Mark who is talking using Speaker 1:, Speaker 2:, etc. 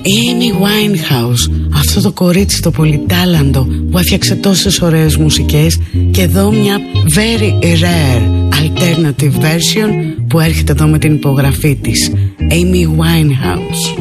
Speaker 1: Amy Winehouse, αυτό το κορίτσι το πολυτάλαντο που έφτιαξε τόσες ωραίες μουσικές. Και εδώ μια very rare alternative version που έρχεται εδώ με την υπογραφή της, Amy Winehouse.